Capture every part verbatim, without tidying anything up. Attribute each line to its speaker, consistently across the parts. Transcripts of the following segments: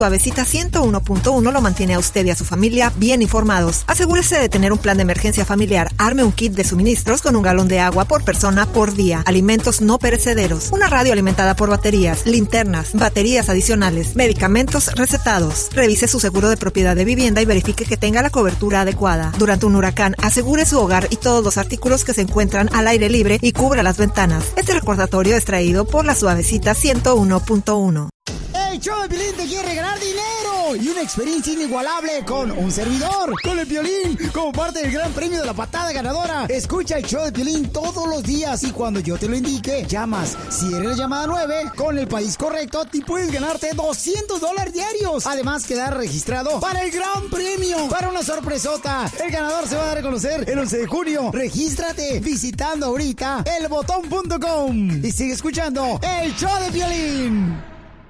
Speaker 1: Suavecita ciento uno punto uno lo mantiene a usted y a su familia bien informados. Asegúrese de tener un plan de emergencia familiar. Arme un kit de suministros con un galón de agua por persona por día. Alimentos no perecederos. Una radio alimentada por baterías, linternas, baterías adicionales, medicamentos recetados. Revise su seguro de propiedad de vivienda y verifique que tenga la cobertura adecuada. Durante un huracán, asegure su hogar y todos los artículos que se encuentran al aire libre y cubra las ventanas. Este recordatorio es traído por la Suavecita ciento uno punto uno.
Speaker 2: El show de Piolín te quiere regalar dinero y una experiencia inigualable con un servidor, con el Piolín, como parte del gran premio de la patada ganadora. Escucha el show de Piolín todos los días y cuando yo te lo indique, llamas. Si eres la llamada nueve, con el país correcto, te puedes ganarte doscientos dólares diarios. Además, quedar registrado para el gran premio, para una sorpresota. El ganador se va a dar a conocer el once de junio. Regístrate visitando ahorita el botón punto com y sigue escuchando el show de Piolín.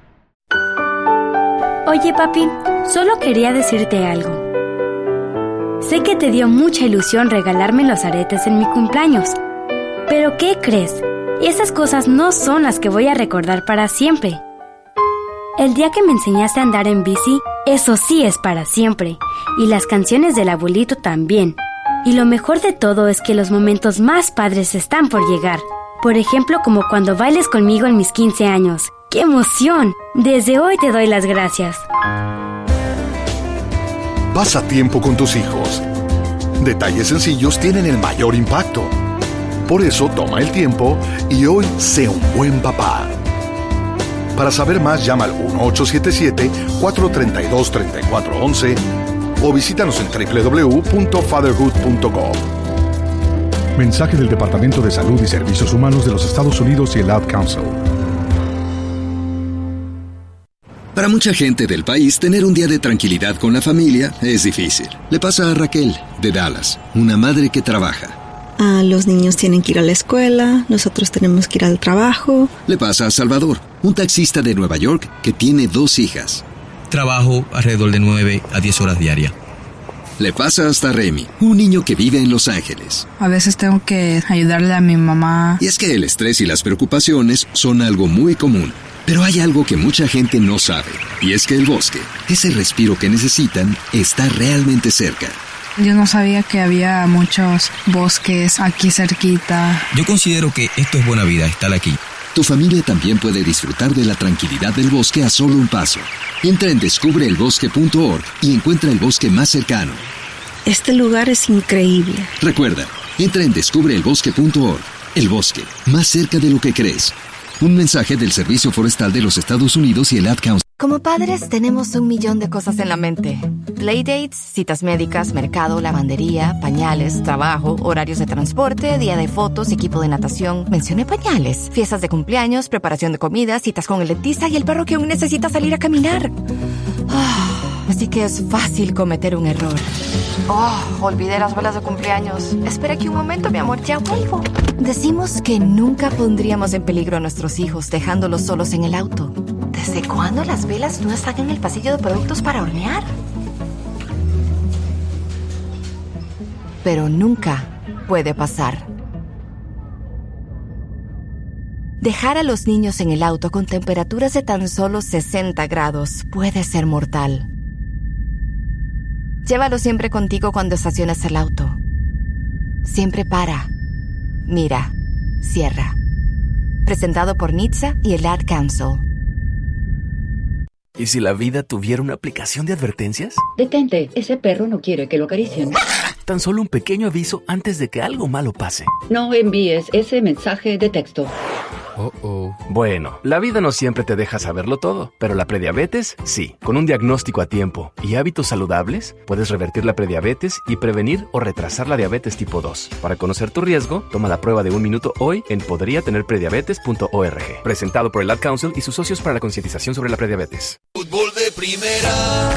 Speaker 3: Oye, papi, solo quería decirte algo. Sé que te dio mucha ilusión regalarme los aretes en mi cumpleaños. Pero ¿qué crees? Esas cosas no son las que voy a recordar para siempre. El día que me enseñaste a andar en bici, eso sí es para siempre. Y las canciones del abuelito también. Y lo mejor de todo es que los momentos más padres están por llegar. Por ejemplo, como cuando bailes conmigo en mis quince años. ¡Qué emoción! Desde hoy te doy las gracias.
Speaker 4: Pasa tiempo con tus hijos. Detalles sencillos tienen el mayor impacto. Por eso toma el tiempo y hoy sé un buen papá. Para saber más, llama al uno ocho siete siete, cuatro tres dos, tres cuatro uno uno o visítanos en doble u doble u doble u punto fatherhood punto com.
Speaker 5: Mensaje del Departamento de Salud y Servicios Humanos de los Estados Unidos y el Ad Council.
Speaker 6: Para mucha gente del país, tener un día de tranquilidad con la familia es difícil. Le pasa a Raquel, de Dallas, una madre que trabaja.
Speaker 7: Ah, los niños tienen que ir a la escuela, nosotros tenemos que ir al trabajo.
Speaker 6: Le pasa a Salvador, un taxista de Nueva York que tiene dos hijas.
Speaker 8: Trabajo alrededor de nueve a diez horas diarias.
Speaker 6: Le pasa hasta a Remy, un niño que vive en Los Ángeles.
Speaker 9: A veces tengo que ayudarle a mi mamá.
Speaker 6: Y es que el estrés y las preocupaciones son algo muy común. Pero hay algo que mucha gente no sabe, y es que el bosque, ese respiro que necesitan, está realmente cerca.
Speaker 9: Yo no sabía que había muchos bosques aquí cerquita.
Speaker 8: Yo considero que esto es buena vida, estar aquí.
Speaker 6: Tu familia también puede disfrutar de la tranquilidad del bosque a solo un paso. Entra en descubre el bosque punto org y encuentra el bosque más cercano.
Speaker 7: Este lugar es increíble.
Speaker 6: Recuerda, entra en descubre el bosque punto org. El bosque, más cerca de lo que crees. Un mensaje del Servicio Forestal de los Estados Unidos y el Ad Council.
Speaker 10: Como padres tenemos un millón de cosas en la mente. Playdates, citas médicas, mercado, lavandería, pañales, trabajo, horarios de transporte, día de fotos, equipo de natación. Mencioné pañales. Fiestas de cumpleaños, preparación de comida, citas con el dentista y el perro que aún necesita salir a caminar. Oh, así que es fácil cometer un error. Oh, olvidé las velas de cumpleaños. Espera aquí un momento, mi amor, ya vuelvo. Decimos que nunca pondríamos en peligro a nuestros hijos dejándolos solos en el auto. ¿Desde cuándo las velas no están en el pasillo de productos para hornear? Pero nunca puede pasar. Dejar a los niños en el auto con temperaturas de tan solo sesenta grados puede ser mortal. Llévalo siempre contigo cuando estaciones el auto. Siempre para, mira, cierra. Presentado por N H T S A y el Ad Council.
Speaker 11: ¿Y si la vida tuviera una aplicación de advertencias?
Speaker 12: Detente, ese perro no quiere que lo acaricien.
Speaker 11: Tan solo un pequeño aviso antes de que algo malo pase.
Speaker 12: No envíes ese mensaje de texto.
Speaker 11: Oh, oh. Bueno, la vida no siempre te deja saberlo todo, pero la prediabetes, sí. Con un diagnóstico a tiempo y hábitos saludables, puedes revertir la prediabetes y prevenir o retrasar la diabetes tipo dos. Para conocer tu riesgo, toma la prueba de un minuto hoy en podría tener prediabetes punto org. Presentado por el Ad Council y sus socios para la concientización sobre la prediabetes.
Speaker 13: Fútbol de primera.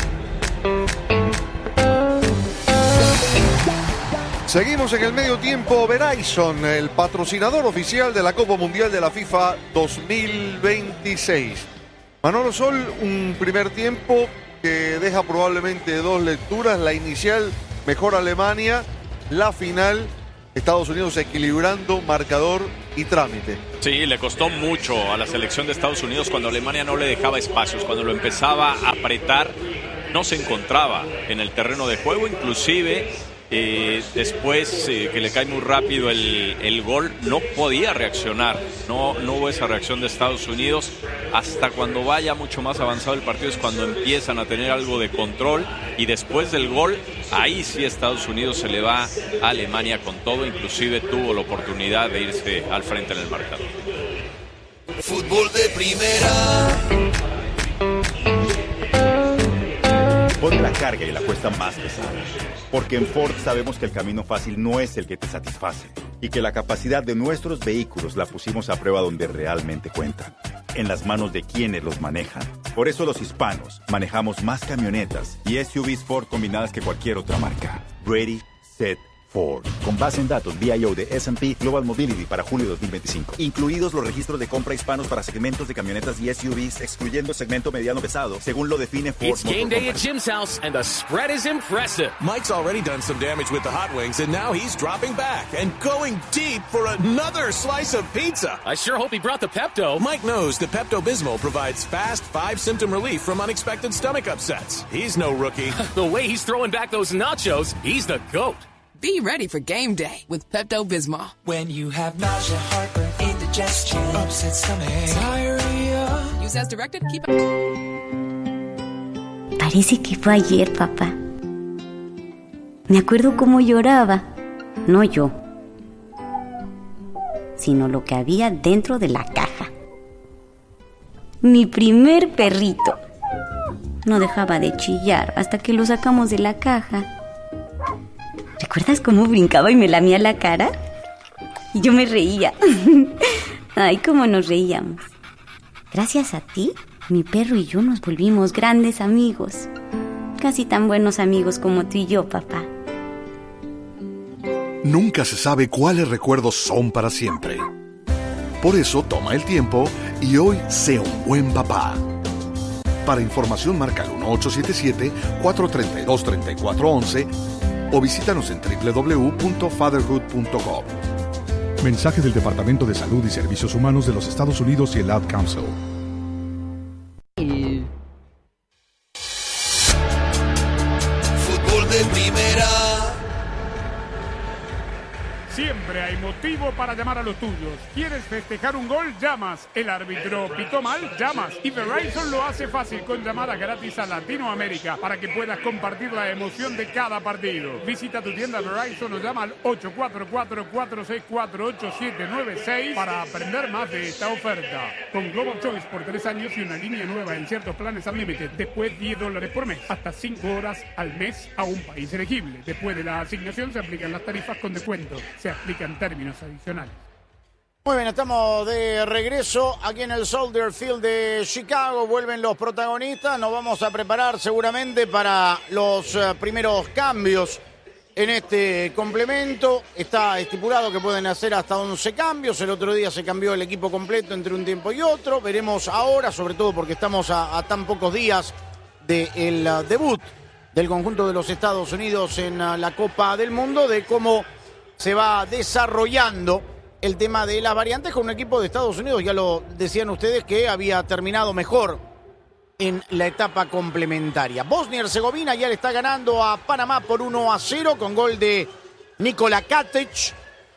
Speaker 14: Seguimos en el medio tiempo. Verizon, el patrocinador oficial de la Copa Mundial de la FIFA dos mil veintiséis. Manolo Sol, un primer tiempo que deja probablemente dos lecturas. La inicial, mejor Alemania. La final, Estados Unidos equilibrando marcador y trámite.
Speaker 15: Sí, le costó mucho a la selección de Estados Unidos cuando Alemania no le dejaba espacios, cuando lo empezaba a apretar, no se encontraba en el terreno de juego, inclusive eh, después eh, que le cae muy rápido el, el gol, no podía reaccionar, no, no hubo esa reacción de Estados Unidos. Hasta cuando vaya mucho más avanzado el partido es cuando empiezan a tener algo de control, y después del gol, ahí sí Estados Unidos se le va a Alemania con todo, inclusive tuvo la oportunidad de irse al frente en el marcador.
Speaker 13: Fútbol de primera.
Speaker 16: Pon la carga y la cuesta más pesada. Porque en Ford sabemos que el camino fácil no es el que te satisface, y que la capacidad de nuestros vehículos la pusimos a prueba donde realmente cuentan, en las manos de quienes los manejan. Por eso los hispanos manejamos más camionetas y S U Vs Ford combinadas que cualquier otra marca. Ready, set, Ford. Con base en datos V I O de S and P Global Mobility para julio dos mil veinticinco. Incluidos los registros de compra hispanos para segmentos de camionetas y S U Vs, excluyendo el segmento mediano pesado, según lo define Ford.
Speaker 17: It's game day at Jim's house, and the spread is impressive. Mike's already done some damage with the hot wings, and now he's dropping back and going deep for another slice of pizza. I sure hope he brought the Pepto. Mike knows that Pepto-Bismol provides fast, five-symptom relief from unexpected stomach upsets. He's no rookie. The way he's throwing back those nachos, he's the GOAT.
Speaker 18: Be ready for game day with Pepto-Bismol.
Speaker 13: When you have nausea, heartburn, indigestion, upset stomach, diarrhea.
Speaker 18: Use as directed. Keep.
Speaker 3: Parece que fue ayer, papá. Me acuerdo cómo lloraba. No yo, sino lo que había dentro de la caja. Mi primer perrito. No dejaba de chillar hasta que lo sacamos de la caja. ¿Recuerdas cómo brincaba y me lamía la cara? Y yo me reía. Ay, cómo nos reíamos. Gracias a ti, mi perro y yo nos volvimos grandes amigos. Casi tan buenos amigos como tú y yo, papá.
Speaker 4: Nunca se sabe cuáles recuerdos son para siempre. Por eso toma el tiempo y hoy sé un buen papá. Para información marca el uno ocho siete siete, cuatro tres dos, tres cuatro uno uno o visítanos en doble u doble u doble u punto fatherhood punto gov.
Speaker 5: Mensaje del Departamento de Salud y Servicios Humanos de los Estados Unidos y el Ad Council.
Speaker 13: Fútbol de primera.
Speaker 19: Siempre hay motivo para llamar a los tuyos. ¿Quieres festejar un gol? Llamas. ¿El árbitro pitó mal? Llamas. Y Verizon lo hace fácil con llamadas gratis a Latinoamérica para que puedas compartir la emoción de cada partido. Visita tu tienda Verizon o llama al ocho cuatro cuatro, cuatro seis cuatro, ocho siete nueve seis para aprender más de esta oferta. Con Global Choice por tres años y una línea nueva en ciertos planes Unlimited. Después diez dólares por mes. Hasta cinco horas al mes a un país elegible. Después de la asignación se aplican las tarifas con descuento. Se aplican términos adicionales.
Speaker 2: Muy bien, estamos de regreso aquí en el Soldier Field de Chicago. Vuelven los protagonistas. Nos vamos a preparar seguramente para los uh, primeros cambios en este complemento. Está estipulado que pueden hacer hasta once cambios. El otro día se cambió el equipo completo entre un tiempo y otro. Veremos ahora, sobre todo porque estamos a, a tan pocos días del uh, debut del conjunto de los Estados Unidos en uh, la Copa del Mundo, de cómo se va desarrollando el tema de las variantes con un equipo de Estados Unidos. Ya lo decían ustedes que había terminado mejor en la etapa complementaria. Bosnia y Herzegovina ya le está ganando a Panamá por uno a cero con gol de Nikola Katic.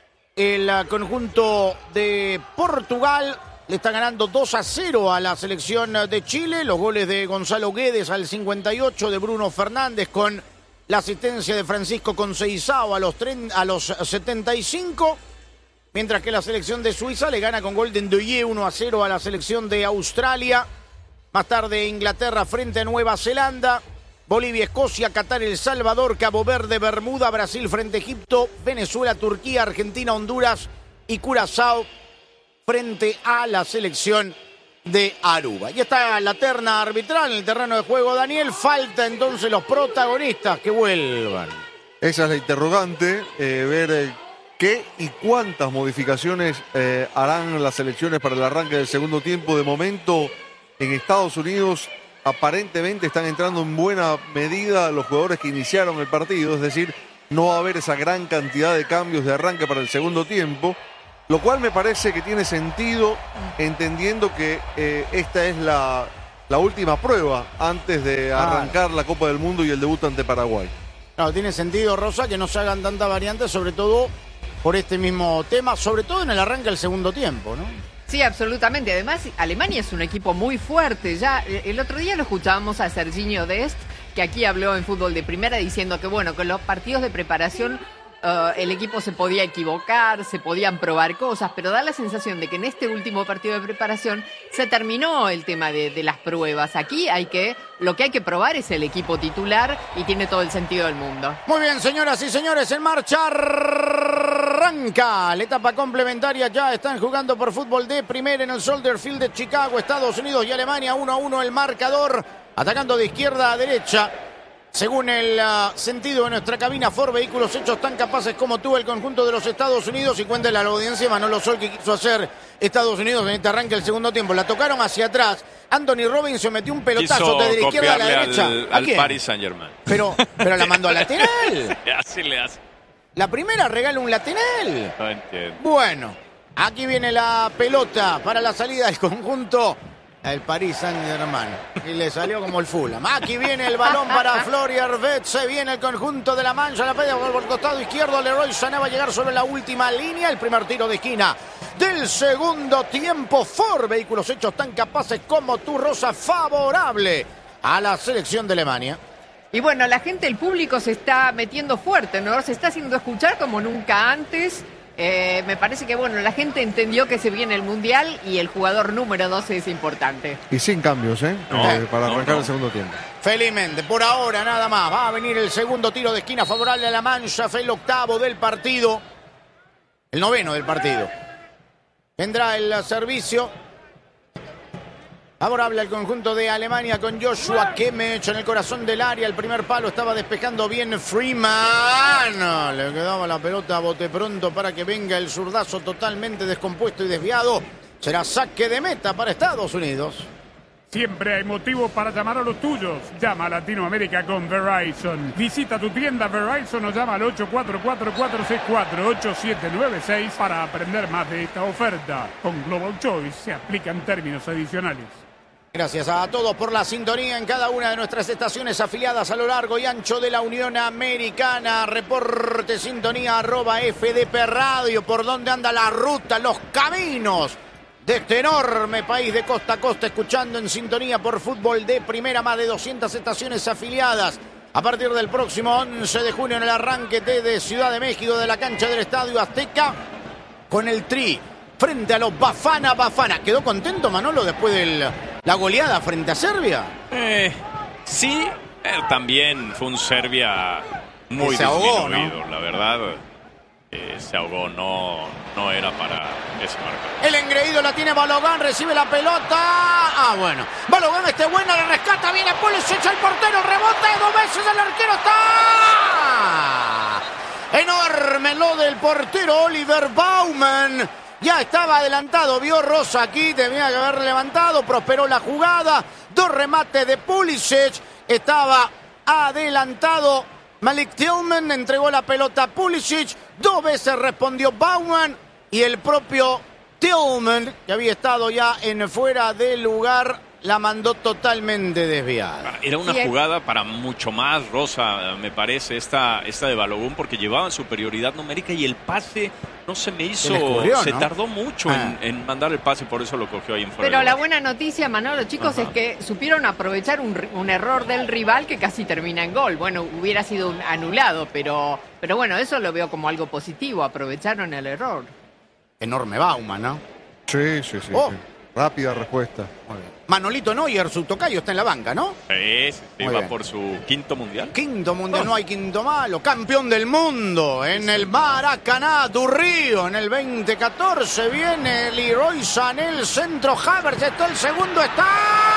Speaker 2: El conjunto de Portugal le está ganando dos a cero a la selección de Chile. Los goles de Gonzalo Guedes al cincuenta y ocho, de Bruno Fernández con la asistencia de Francisco Conceição a los, a los setenta y cinco, mientras que la selección de Suiza le gana con gol de Ndoye uno a cero a la selección de Australia. Más tarde Inglaterra frente a Nueva Zelanda, Bolivia, Escocia, Qatar, El Salvador, Cabo Verde, Bermuda, Brasil frente a Egipto, Venezuela, Turquía, Argentina, Honduras y Curazao frente a la selección de Aruba. Y está la terna arbitral en el terreno de juego, Daniel. Falta entonces los protagonistas que vuelvan.
Speaker 14: Esa es la interrogante, eh, ver eh, qué y cuántas modificaciones eh, harán las selecciones para el arranque del segundo tiempo. De momento, en Estados Unidos, aparentemente están entrando en buena medida los jugadores que iniciaron el partido, es decir, no va a haber esa gran cantidad de cambios de arranque para el segundo tiempo. Lo cual me parece que tiene sentido, entendiendo que eh, esta es la, la última prueba antes de arrancar la Copa del Mundo y el debut ante Paraguay.
Speaker 20: Claro, tiene sentido, Rosa, que no se hagan tantas variantes, sobre todo por este mismo tema, sobre todo en el arranque del segundo tiempo, ¿no?
Speaker 21: Sí, absolutamente. Además, Alemania es un equipo muy fuerte. Ya el otro día lo escuchábamos a Serginho Dest, que aquí habló en Fútbol de Primera, diciendo que, bueno, con los partidos de preparación uh, el equipo se podía equivocar, se podían probar cosas, pero da la sensación de que en este último partido de preparación se terminó el tema de, de las pruebas. Aquí hay que, lo que hay que probar es el equipo titular y tiene todo el sentido del mundo.
Speaker 20: Muy bien, señoras y señores, en marcha arranca la etapa complementaria. Ya están jugando por Fútbol de Primera en el Soldier Field de Chicago, Estados Unidos y Alemania. Uno a uno el marcador, atacando de izquierda a derecha. Según el uh, sentido de nuestra cabina, Ford Vehículos hechos tan capaces como tú, el conjunto de los Estados Unidos. Y cuéntale a la audiencia, Manolo Sol, que quiso hacer Estados Unidos en este arranque del segundo tiempo. La tocaron hacia atrás. Anthony Robinson metió un pelotazo
Speaker 15: Quiso
Speaker 20: de la izquierda a la derecha.
Speaker 15: Al,
Speaker 20: ¿A
Speaker 15: al
Speaker 20: quién?
Speaker 15: Paris Saint-Germain.
Speaker 20: Pero, pero la mandó a lateral.
Speaker 15: Así le hace.
Speaker 20: La primera regala un lateral.
Speaker 15: No entiendo.
Speaker 20: Bueno, aquí viene la pelota para la salida del conjunto el Paris Saint-Germain. Y le salió como el Fulham. Aquí viene el balón para Florian Wirtz. Se viene el conjunto de la Mancha. La pega por el costado izquierdo. Leroy Sané va a llegar sobre la última línea. El primer tiro de esquina del segundo tiempo. Ford Vehículos hechos tan capaces como tú, Rosa. Favorable a la selección de Alemania.
Speaker 21: Y bueno, la gente, el público se está metiendo fuerte, ¿no? Se está haciendo escuchar como nunca antes. Eh, me parece que, bueno, la gente entendió que se viene el Mundial y el jugador número doce es importante.
Speaker 14: Y sin cambios, ¿eh?
Speaker 15: No,
Speaker 14: eh para
Speaker 15: no,
Speaker 14: arrancar
Speaker 15: no.
Speaker 14: el segundo tiempo.
Speaker 20: Felizmente, por ahora nada más. Va a venir el segundo tiro de esquina favorable a la Mancha. Fue el octavo del partido. El noveno del partido. Vendrá el servicio favorable al conjunto de Alemania con Joshua Kimmich en el corazón del área. El primer palo estaba despejando bien Freeman. Le quedaba la pelota a bote pronto para que venga el zurdazo totalmente descompuesto y desviado. Será saque de meta para Estados Unidos.
Speaker 19: Siempre hay motivos para llamar a los tuyos. Llama a Latinoamérica con Verizon. Visita tu tienda Verizon o llama al ocho cuatro cuatro, cuatro seis cuatro, ocho siete nueve seis para aprender más de esta oferta. Con Global Choice se aplican términos adicionales.
Speaker 20: Gracias a todos por la sintonía en cada una de nuestras estaciones afiliadas a lo largo y ancho de la Unión Americana. Reporte sintonía arroba F D P Radio. Por dónde anda la ruta, los caminos de este enorme país de costa a costa, escuchando en sintonía por Fútbol de Primera, más de doscientas estaciones afiliadas. A partir del próximo once de junio en el arranque de Ciudad de México, de la cancha del Estadio Azteca, con el Tri frente a los Bafana Bafana. ¿Quedó contento Manolo después de la goleada frente a Serbia?
Speaker 15: Eh, sí, eh, también fue un Serbia muy
Speaker 20: se ahogó,
Speaker 15: disminuido,
Speaker 20: ¿no?
Speaker 15: La verdad. Eh, se ahogó, no, no era para ese marcador.
Speaker 20: El engreído la tiene Balogan, recibe la pelota. Ah, bueno. Balogan este buena, le rescata, viene Pulisic, el portero, rebota y dos veces el arquero está. Enorme lo del portero Oliver Baumann. Ya estaba adelantado, vio Rosa aquí, tenía que haber levantado, prosperó la jugada. Dos remates de Pulisic, estaba adelantado. Malik Tillman entregó la pelota a Pulisic, dos veces respondió Baumann y el propio Tillman, que había estado ya en fuera de lugar, la mandó totalmente desviada.
Speaker 15: Era una
Speaker 21: Sí,
Speaker 15: jugada para mucho más, Rosa, me parece, esta, esta de Balogun, porque llevaban superioridad numérica y el pase no se me hizo,
Speaker 20: Se le escurrió,
Speaker 15: se
Speaker 20: ¿no?
Speaker 15: tardó mucho
Speaker 20: Ah.
Speaker 15: en, en mandar el pase, por eso lo cogió ahí en fuera.
Speaker 21: Pero
Speaker 15: de
Speaker 21: la
Speaker 15: lugar.
Speaker 21: buena noticia, Manolo, chicos,
Speaker 15: Ajá.
Speaker 21: es que supieron aprovechar un, ri- un error del rival que casi termina en gol. Bueno, hubiera sido un anulado, pero, pero bueno, eso lo veo como algo positivo. Aprovecharon el error.
Speaker 20: Enorme Baumann, ¿no?
Speaker 14: Sí, sí, sí.
Speaker 20: Oh.
Speaker 14: sí. Rápida respuesta.
Speaker 20: Muy bien. Manolito Neuer, su tocayo, está en la banca, ¿no?
Speaker 15: Sí, sí, sí,
Speaker 20: Muy
Speaker 15: va
Speaker 20: bien.
Speaker 15: por su quinto mundial.
Speaker 20: Quinto mundial, no hay quinto malo. Campeón del mundo en el Maracaná, Río. En el veinte catorce viene Leroy Sané, el centro. Havertz está el segundo, está.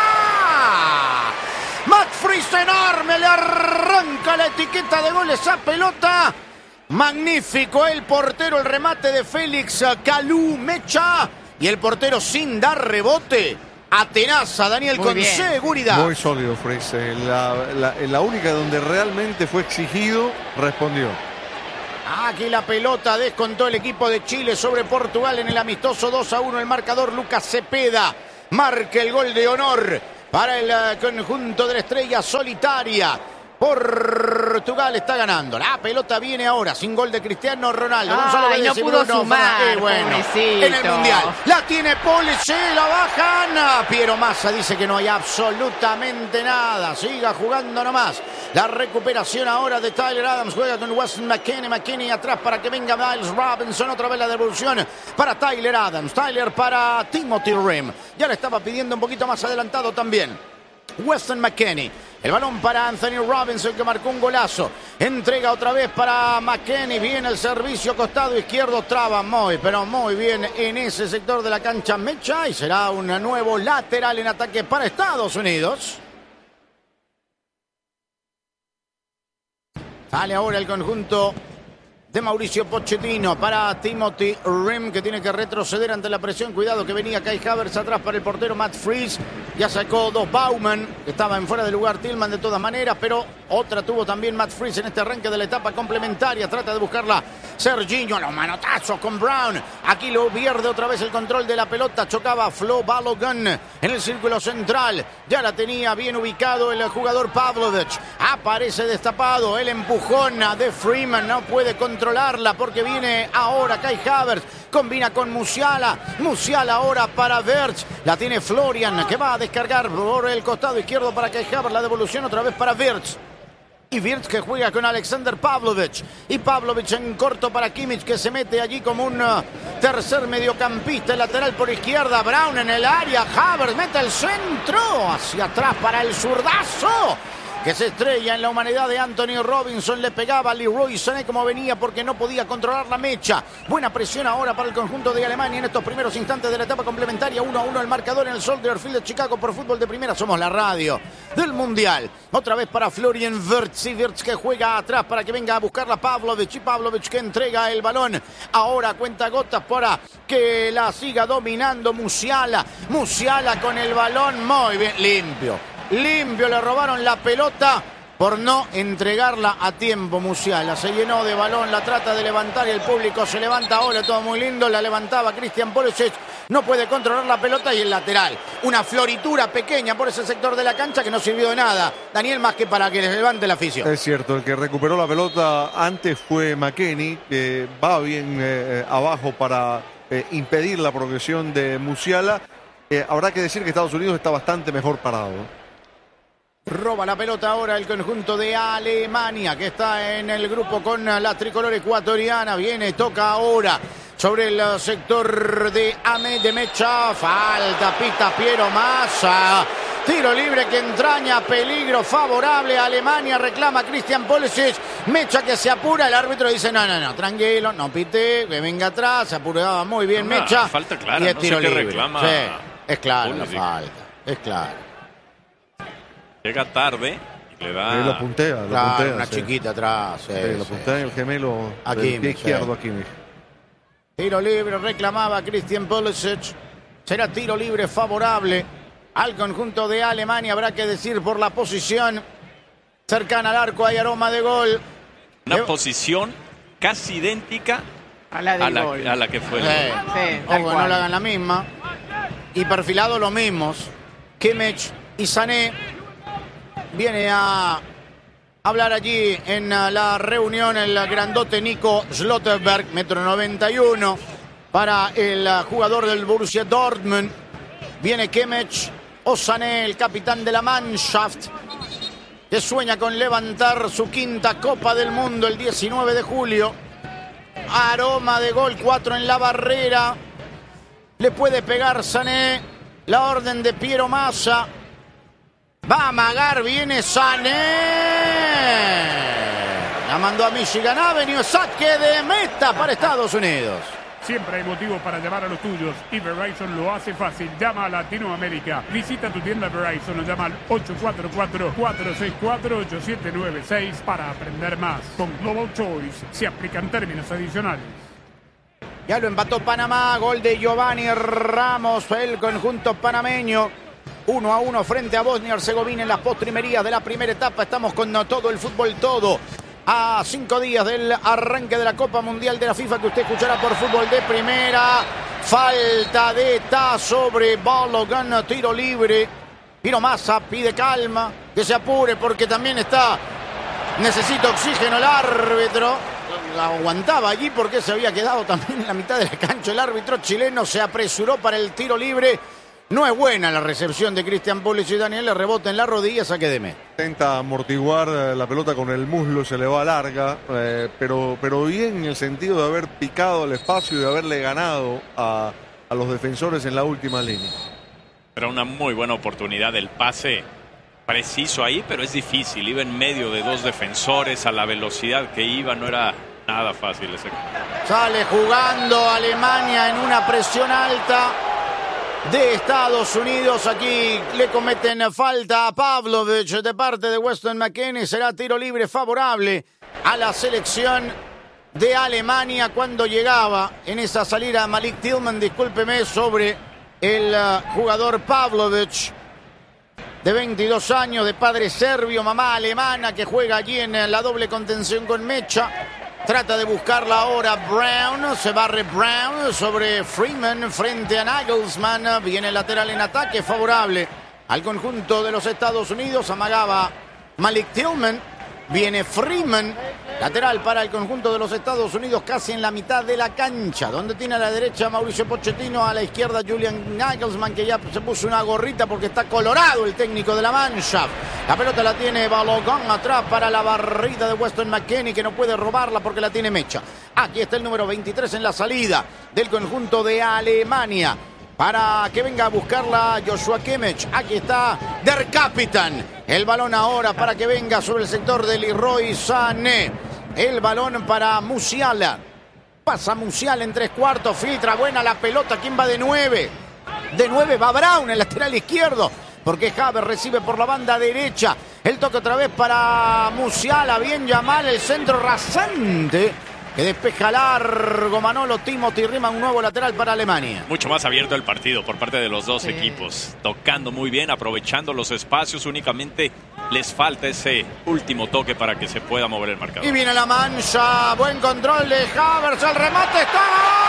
Speaker 20: Matt Fries enorme, le arranca la etiqueta de goles a pelota. Magnífico el portero, el remate de Félix Calú Mecha. Y el portero sin dar rebote. Atenaza, Daniel,
Speaker 21: Muy
Speaker 20: con
Speaker 21: bien.
Speaker 20: seguridad.
Speaker 14: Muy sólido, Freise. En la, la, en la única donde realmente fue exigido, respondió.
Speaker 20: Aquí la pelota descontó el equipo de Chile sobre Portugal en el amistoso dos a uno. El marcador Lucas Cepeda marca el gol de honor para el uh, conjunto de la Estrella Solitaria. Portugal está ganando. La pelota viene ahora sin gol de Cristiano Ronaldo.
Speaker 21: Ay, no pudo sumar,
Speaker 20: eh, bueno, en el Mundial. La tiene Pulisic, la bajan. Piero Massa dice que no hay absolutamente nada. Siga jugando nomás. La recuperación ahora de Tyler Adams. Juega con Weston McKennie. McKennie atrás para que venga Miles Robinson. Otra vez la devolución para Tyler Adams. Tyler para Timothy Rim. Ya le estaba pidiendo un poquito más adelantado también Weston McKennie. El balón para Anthony Robinson, que marcó un golazo. Entrega otra vez para McKennie. Viene el servicio costado izquierdo. Traba muy, pero muy bien en ese sector de la cancha Mecha. Y será un nuevo lateral en ataque para Estados Unidos. Sale ahora el conjunto de Mauricio Pochettino para Timothy Rim, que tiene que retroceder ante la presión. Cuidado que venía Kai Havertz atrás para el portero Matt Freese. Ya sacó dos Bauman, que estaba en fuera de lugar Tillman de todas maneras, pero otra tuvo también Matt Freese en este arranque de la etapa complementaria. Trata de buscarla Serginho, los manotazos con Brown. Aquí lo pierde otra vez el control de la pelota. Chocaba Flo Balogun en el círculo central. Ya la tenía bien ubicado el jugador Pavlovic. Aparece destapado el empujón de Freeman. No puede controlarla porque viene ahora Kai Havertz. Combina con Musiala. Musiala ahora para Wirtz. La tiene Florian, que va a descargar por el costado izquierdo para Kai Havertz. La devolución otra vez para Wirtz. Y Wirtz que juega con Alexander Pavlovic. Y Pavlovic en corto para Kimmich, que se mete allí como un uh, tercer mediocampista. El lateral por izquierda. Brown en el área. Havertz mete el centro. Hacia atrás para el zurdazo, que se estrella en la humanidad de Anthony Robinson. Le pegaba a Leroy Sané como venía porque no podía controlar la mecha. Buena presión ahora para el conjunto de Alemania en estos primeros instantes de la etapa complementaria. uno a uno el marcador en el Soldier Field de Chicago por Fútbol de Primera. Somos la radio del Mundial. Otra vez para Florian Wirtz. Y Wirtz que juega atrás para que venga a buscarla Pavlovic. Y Pavlovic que entrega el balón. Ahora cuenta gotas para que la siga dominando Musiala. Musiala con el balón muy bien limpio. Limpio, le robaron la pelota por no entregarla a tiempo. Musiala se llenó de balón, la trata de levantar y el público se levanta ahora, todo muy lindo. La levantaba Christian Pulisic, no puede controlar la pelota y el lateral. Una floritura pequeña por ese sector de la cancha que no sirvió de nada, Daniel, más que para que les levante la afición.
Speaker 14: Es cierto, el que recuperó la pelota antes fue McKennie, que va bien eh, abajo para eh, impedir la progresión de Musiala. Eh, habrá que decir que Estados Unidos está bastante mejor parado.
Speaker 20: Roba la pelota ahora el conjunto de Alemania, que está en el grupo con la tricolor ecuatoriana. Viene, toca ahora sobre el sector de Ahmed de Mecha. Falta, pita Piero Massa. Tiro libre que entraña peligro favorable a Alemania. Reclama Christian Pulisic. Mecha que se apura. El árbitro dice: no, no, no, tranquilo, no pite, que venga atrás. Se apuraba muy bien
Speaker 15: Una
Speaker 20: Mecha.
Speaker 15: Falta clara,
Speaker 20: y es
Speaker 15: no
Speaker 20: tiro
Speaker 15: sé qué
Speaker 20: libre.
Speaker 15: reclama.
Speaker 20: Sí, es claro la
Speaker 15: Pulisic.
Speaker 20: falta. Es claro.
Speaker 15: Llega tarde y le da...
Speaker 14: Él lo puntea, lo
Speaker 20: Claro,
Speaker 14: puntea,
Speaker 20: una
Speaker 14: sí.
Speaker 20: chiquita atrás. Sí,
Speaker 14: Sí, lo
Speaker 20: sí,
Speaker 14: puntea en el gemelo
Speaker 20: Aquí,
Speaker 14: del pie
Speaker 20: sí.
Speaker 14: izquierdo aquí.
Speaker 20: Tiro libre, reclamaba Christian Pulisic. Será tiro libre favorable al conjunto de Alemania. Habrá que decir por la posición cercana al arco. Hay aroma de gol.
Speaker 15: Una
Speaker 20: Le-
Speaker 15: posición casi idéntica
Speaker 21: A la del
Speaker 15: a la,
Speaker 21: gol.
Speaker 15: a la que fue el
Speaker 20: Sí.
Speaker 15: gol.
Speaker 21: Sí,
Speaker 20: Ojo,
Speaker 21: tal
Speaker 20: que no
Speaker 21: cual.
Speaker 20: le hagan la misma. Y perfilado los mismos. Kimmich y Sané. Viene a hablar allí en la reunión el grandote Nico Schlotterberg, metro noventa y uno, para el jugador del Borussia Dortmund. Viene Kimmich o Sané, el capitán de la Mannschaft, que sueña con levantar su quinta Copa del Mundo el diecinueve de julio. Aroma de gol, cuatro en la barrera. Le puede pegar Sané. La orden de Piero Massa. Va a amagar, viene Sané. La mandó a Michigan Avenue. Saque de meta para Estados Unidos.
Speaker 19: Siempre hay motivos para llamar a los tuyos y Verizon lo hace fácil. Llama a Latinoamérica. Visita tu tienda Verizon o llama al ocho cuatro cuatro, cuatro seis cuatro, ocho siete nueve seis para aprender más. Con Global Choice se aplican términos adicionales.
Speaker 20: Ya lo empató Panamá. Gol de Giovanni Ramos, el conjunto panameño. uno a uno frente a Bosnia y Herzegovina en las postrimerías de la primera etapa. Estamos con todo el fútbol todo a cinco días del arranque de la Copa Mundial de la FIFA que usted escuchará por Fútbol de Primera. Falta de Ta sobre Balogun, tiro libre. Piro Massa pide calma, que se apure porque también está, necesita oxígeno el árbitro. La aguantaba allí porque se había quedado también en la mitad de la cancha. El árbitro chileno se apresuró para el tiro libre. No es buena la recepción de Christian Pulisic. Daniel, le rebota en la rodilla, saque de meta.
Speaker 14: Intenta amortiguar la pelota con el muslo, se le va larga, eh, pero, pero bien en el sentido de haber picado el espacio y de haberle ganado a, a los defensores en la última línea.
Speaker 15: Era una muy buena oportunidad, el pase preciso ahí, pero es difícil. Iba en medio de dos defensores, a la velocidad que iba, no era nada fácil ese.
Speaker 20: Sale jugando Alemania en una presión alta de Estados Unidos. Aquí le cometen falta a Pavlovic de parte de Weston McKennie. Será tiro libre favorable a la selección de Alemania cuando llegaba en esa salida Malik Tillman, discúlpeme, sobre el uh, jugador Pavlovic, de veintidós años, de padre serbio, mamá alemana, que juega allí en la doble contención con Mecha. Trata de buscarla ahora Brown, se barre Brown sobre Freeman frente a Nagelsmann. Viene el lateral en ataque favorable al conjunto de los Estados Unidos. Amagaba Malik Tillman. Viene Freeman, lateral para el conjunto de los Estados Unidos, casi en la mitad de la cancha, donde tiene a la derecha Mauricio Pochettino, a la izquierda Julian Nagelsmann, que ya se puso una gorrita porque está colorado el técnico de la Mannschaft. La pelota la tiene Balogun atrás para la barrida de Weston McKennie, que no puede robarla porque la tiene Mecha. Aquí está el número veintitrés en la salida del conjunto de Alemania, para que venga a buscarla Joshua Kimmich. Aquí está Der Capitán. El balón ahora para que venga sobre el sector de Leroy Sané. El balón para Musiala. Pasa Musiala en tres cuartos. Filtra buena la pelota. ¿Quién va de nueve? De nueve va Brown, el lateral izquierdo. Porque Havertz recibe por la banda derecha. El toque otra vez para Musiala. Bien Yamal, el centro rasante, que despeja largo Manolo. Timothy Riemann, un nuevo lateral para Alemania.
Speaker 15: Mucho más abierto el partido por parte de los dos
Speaker 21: Sí.
Speaker 15: equipos. Tocando muy bien, aprovechando los espacios. Únicamente les falta ese último toque para que se pueda mover el marcador.
Speaker 20: Y viene la mancha. Buen control de Havertz. El remate está.